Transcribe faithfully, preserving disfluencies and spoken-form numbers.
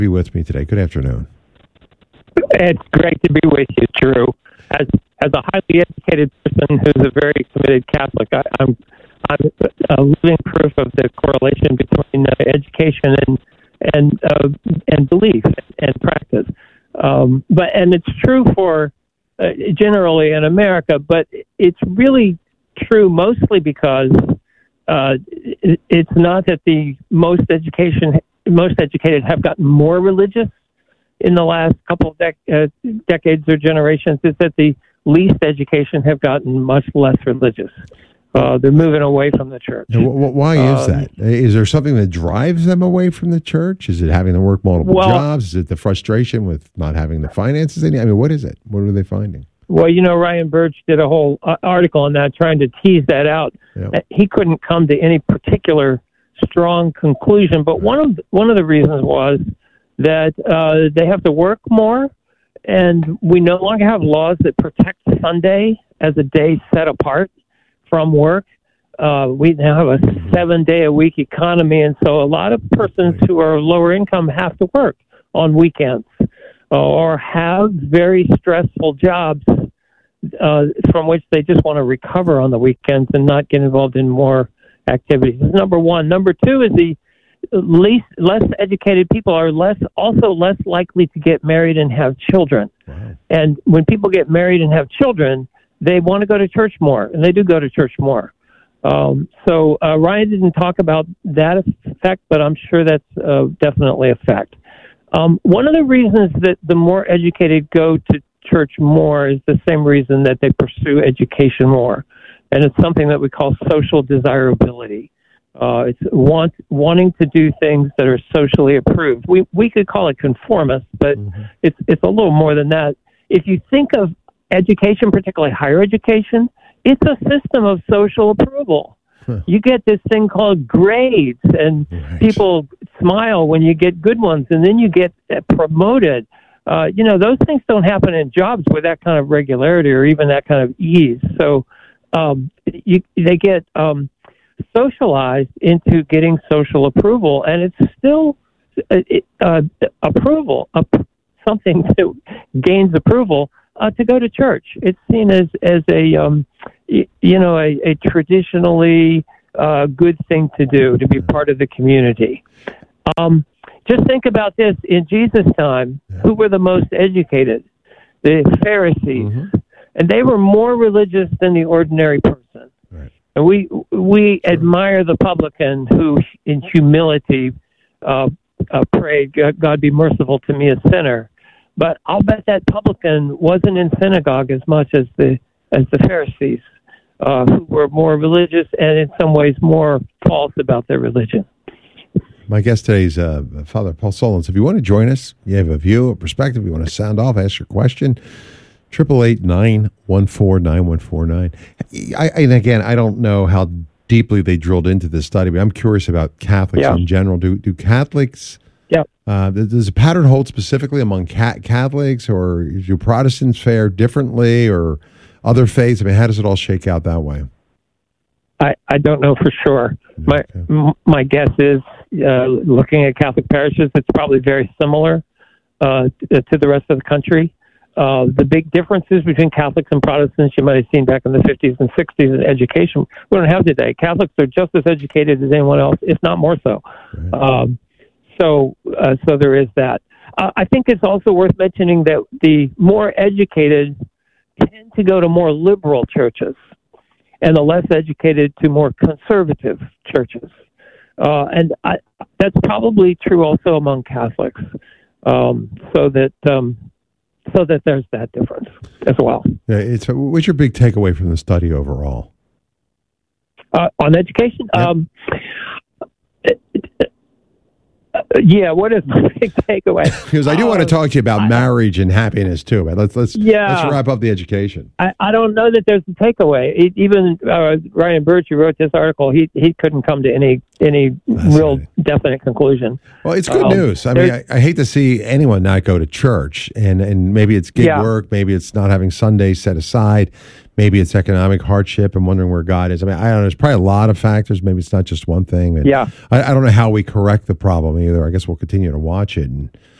Be with me today. Good afternoon. It's great to be with you, Drew. As as a highly educated person who's a very committed Catholic, I, I'm I'm a living proof of the correlation between uh, education and and uh, and belief and practice. Um, but and it's true for uh, generally in America, but it's really true mostly because uh, it, it's not that the most education most educated have gotten more religious in the last couple of dec- uh, decades or generations. It's that the least education have gotten much less religious. Uh, they're moving away from the church. Why is um, that? Is there something that drives them away from the church? Is it having to work multiple well, jobs? Is it the frustration with not having the finances? I mean, what is it? What are they finding? Well, you know, Ryan Birch did a whole uh, article on that, trying to tease that out. Yeah. He couldn't come to any particular strong conclusion, but one of one of the reasons was that uh, they have to work more, and we no longer have laws that protect Sunday as a day set apart from work. Uh, we now have a seven-day-a-week economy, and so a lot of persons who are lower income have to work on weekends uh, or have very stressful jobs uh, from which they just want to recover on the weekends and not get involved in more activities. Number one. Number two is the least less educated people are less also less likely to get married and have children. Wow. And when people get married and have children, they want to go to church more, and they do go to church more. Um, so uh, Ryan didn't talk about that effect, but I'm sure that's uh, definitely a fact. Um, one of the reasons that the more educated go to church more is the same reason that they pursue education more, and it's something that we call social desirability. Uh, it's want, wanting to do things that are socially approved. We we could call it conformist, but mm-hmm. it's it's a little more than that. If you think of education, particularly higher education, it's a system of social approval. Huh. You get this thing called grades, and right. people smile when you get good ones, and then you get promoted. Uh, you know, those things don't happen in jobs with that kind of regularity or even that kind of ease. So um, you, they get um, socialized into getting social approval, and it's still uh, approval, uh, something that gains approval. Uh, to go to church, it's seen as as a um, y- you know a, a traditionally uh, good thing to do, to be part of the community. Um, just think about this: in Jesus' time, who were the most educated? The Pharisees, mm-hmm. and they were more religious than the ordinary person. Right. And we we sure. admire the publican who, in humility, uh, uh, prayed, "God be merciful to me, a sinner." But I'll bet that publican wasn't in synagogue as much as the as the Pharisees, uh, who were more religious and in some ways more false about their religion. My guest today is uh, Father Paul Solons. If you want to join us, you have a view, a perspective, you want to sound off, ask your question, eight eight eight, nine one four, nine one four nine. I, and again, I don't know how deeply they drilled into this study, but I'm curious about Catholics yeah. in general. Do do Catholics... Yeah. Uh, does the pattern hold specifically among Catholics, or do Protestants fare differently, or other faiths? I mean, how does it all shake out that way? I, I don't know for sure. My okay. m- my guess is, uh, looking at Catholic parishes, it's probably very similar uh, to, to the rest of the country. Uh, the big differences between Catholics and Protestants you might have seen back in the fifties and sixties in education, we don't have today. Catholics are just as educated as anyone else, if not more so. Right. Um, So, uh, so there is that. Uh, I think it's also worth mentioning that the more educated tend to go to more liberal churches, and the less educated to more conservative churches. Uh, and I, that's probably true also among Catholics. Um, so that um, so that there's that difference as well. Yeah, it's, what's your big takeaway from the study overall? Uh, on education? Yep. Um, it, it, Uh, yeah, what is my big takeaway? Because I do uh, want to talk to you about I, marriage and happiness too. But let's let's yeah, let's wrap up the education. I, I don't know that there's a takeaway. It, even uh, Ryan Birch, who wrote this article, he he couldn't come to any any That's real right. definite conclusion. Well, it's good um, news. I mean, I, I hate to see anyone not go to church, and and maybe it's gig yeah. work, maybe it's not having Sundays set aside, maybe it's economic hardship and wondering where God is. I mean, I don't know. There's probably a lot of factors. Maybe it's not just one thing. And Yeah. I, I don't know how we correct the problem either. I guess we'll continue to watch it and